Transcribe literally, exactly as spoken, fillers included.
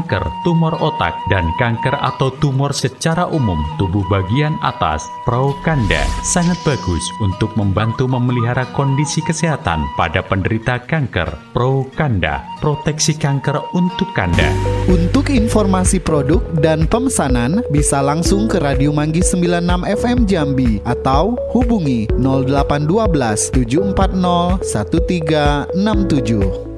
kanker, tumor otak, dan kanker atau tumor secara umum tubuh bagian atas, Prokanda sangat bagus untuk membantu memelihara kondisi kesehatan pada penderita kanker. Prokanda, proteksi kanker untuk Kanda. Untuk informasi produk dan pemesanan bisa langsung ke Radio Manggis sembilan puluh enam F M Jambi atau hubungi nol delapan satu dua tujuh empat nol satu tiga enam tujuh.